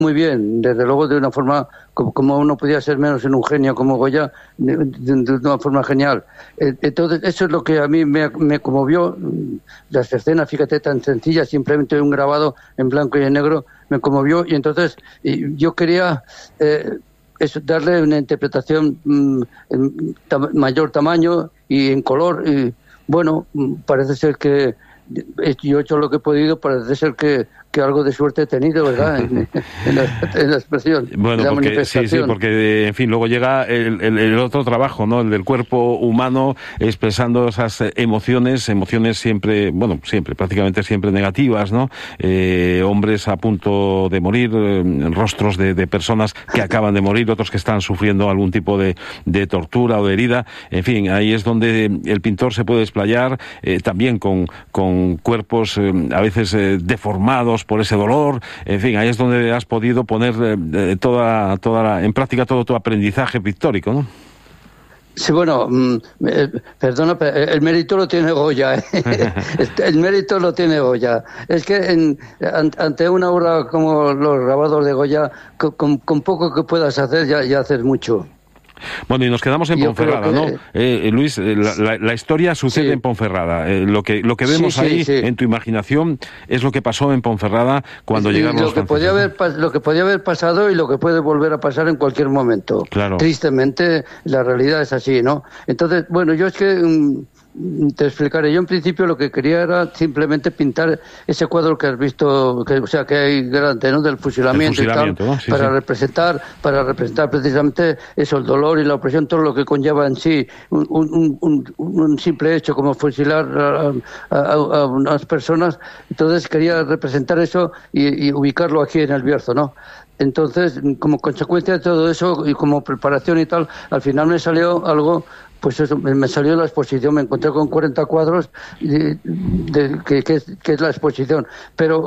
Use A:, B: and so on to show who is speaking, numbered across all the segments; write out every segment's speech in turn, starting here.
A: muy bien, desde luego de una forma como uno podía ser menos en un genio como Goya, de una forma genial. Entonces eso es lo que a mí me conmovió. Las escenas, fíjate, tan sencillas, simplemente un grabado en blanco y en negro, me conmovió, y entonces yo quería darle una interpretación en mayor tamaño y en color. Y bueno, parece ser que yo he hecho lo que he podido, parece ser que algo de suerte he tenido, ¿verdad? En la expresión,
B: bueno,
A: en la
B: porque,
A: manifestación.
B: sí, porque, en fin, luego llega el otro trabajo, ¿no? El del cuerpo humano expresando esas emociones siempre, prácticamente siempre negativas, ¿no? Hombres a punto de morir, rostros de personas que acaban de morir, otros que están sufriendo algún tipo de tortura o de herida. En fin, ahí es donde el pintor se puede explayar, también con cuerpos a veces deformados por ese dolor. En fin, ahí es donde has podido poner en práctica todo tu aprendizaje pictórico, ¿no?
A: Sí, bueno, perdona, pero el mérito lo tiene Goya, ¿eh? El mérito lo tiene Goya. Es que ante una obra como los grabados de Goya, con poco que puedas hacer, ya haces mucho.
B: Bueno, y nos quedamos en Ponferrada, ¿no? Luis, la historia sucede
A: sí.
B: en Ponferrada. Lo que vemos ahí en tu imaginación es lo que pasó en Ponferrada cuando llegaron los franceses.
A: Lo que podía haber pasado y lo que puede volver a pasar en cualquier momento.
B: Claro.
A: Tristemente, la realidad es así, ¿no? Entonces, bueno, yo es que te explicaré. Yo en principio lo que quería era simplemente pintar ese cuadro que has visto, que hay delante, ¿no? Del fusilamiento y tal,
B: ¿no? Sí,
A: para representar precisamente eso, el dolor y la opresión, todo lo que conlleva en sí un simple hecho como fusilar a unas personas. Entonces quería representar eso y ubicarlo aquí en El Bierzo, ¿no? Entonces, como consecuencia de todo eso y como preparación y tal, al final me salió algo. Pues eso, me salió la exposición, me encontré con 40 cuadros que es la exposición. Pero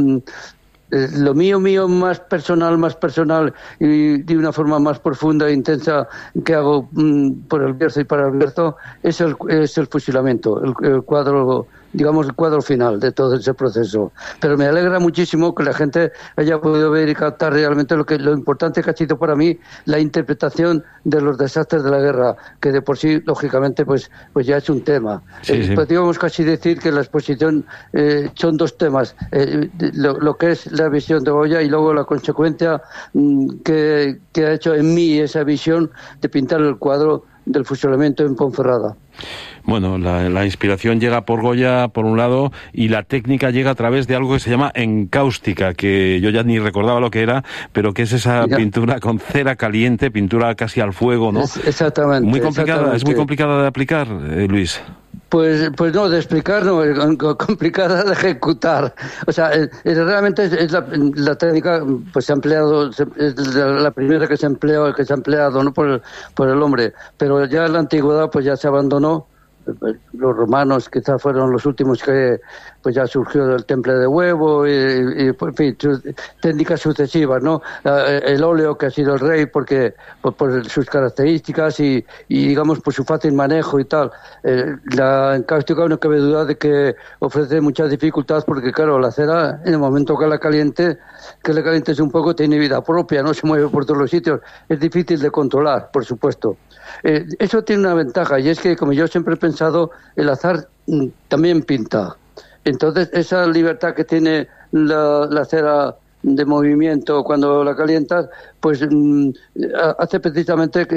A: lo mío más personal y de una forma más profunda e intensa que hago por El Bierzo y para El Bierzo es el fusilamiento, el cuadro, digamos, el cuadro final de todo ese proceso. Pero me alegra muchísimo que la gente haya podido ver y captar realmente lo importante que ha sido para mí la interpretación de los desastres de la guerra, que de por sí, lógicamente, pues ya es un tema. Podríamos casi decir que la exposición son dos temas, lo que es la visión de Goya y luego la consecuencia que ha hecho en mí esa visión de pintar el cuadro del fusilamiento en Ponferrada.
B: Bueno, la inspiración llega por Goya, por un lado, y la técnica llega a través de algo que se llama encáustica, que yo ya ni recordaba lo que era, pero que es esa pintura con cera caliente, pintura casi al fuego, ¿no?
A: Exactamente.
B: Muy complicada, es muy complicada de aplicar, Luis.
A: Pues no, de explicar no, complicada de ejecutar. O sea, realmente es la técnica, pues se ha empleado, es la primera que se ha empleado, ¿no? por el hombre. Pero ya en la antigüedad pues ya se abandonó. Los romanos quizás fueron los últimos que pues ya surgió del temple de huevo y en fin, técnicas sucesivas, ¿no? El óleo, que ha sido el rey porque por sus características y digamos por su fácil manejo y tal. La encáustica no cabe duda de que ofrece muchas dificultades porque claro, la cera en el momento que la calientes un poco tiene vida propia, no se mueve por todos los sitios, es difícil de controlar, por supuesto. Eso tiene una ventaja y es que, como yo siempre he pensado, el azar también pinta. Entonces, esa libertad que tiene la cera de movimiento cuando la calientas, pues hace precisamente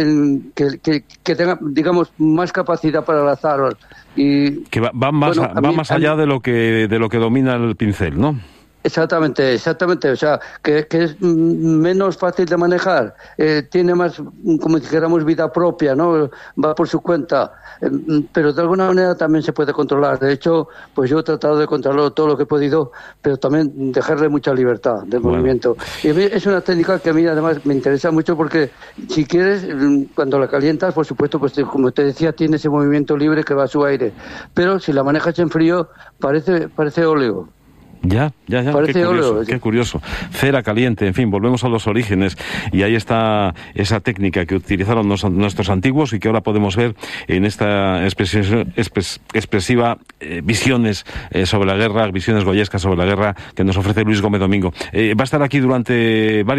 A: que tenga, digamos, más capacidad para el azar. Y
B: que va más allá de lo que domina el pincel, ¿no?
A: Exactamente, o sea, que es menos fácil de manejar, tiene más, como dijéramos, vida propia, ¿no? Va por su cuenta, pero de alguna manera también se puede controlar. De hecho, pues yo he tratado de controlarlo todo lo que he podido, pero también dejarle mucha libertad de movimiento. Y a mí es una técnica que a mí además me interesa mucho porque si quieres, cuando la calientas, por supuesto, pues como te decía, tiene ese movimiento libre que va a su aire, pero si la manejas en frío, parece óleo.
B: Ya.
A: Parece óleo.
B: Qué curioso. Cera caliente, en fin, volvemos a los orígenes. Y ahí está esa técnica que utilizaron nuestros antiguos y que ahora podemos ver en esta expresiva visiones sobre la guerra, visiones goyescas sobre la guerra que nos ofrece Luis Gómez Domingo. Va a estar aquí durante varios